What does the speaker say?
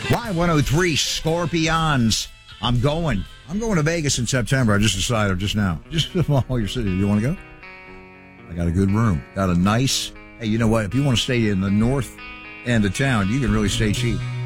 Y103 Scorpions. I'm going to Vegas in September. I just decided just now. Just while you're sitting here. You want to go? I got a good room. Got a nice, hey, you know what? If you want to stay in the north end of town, you can really stay cheap.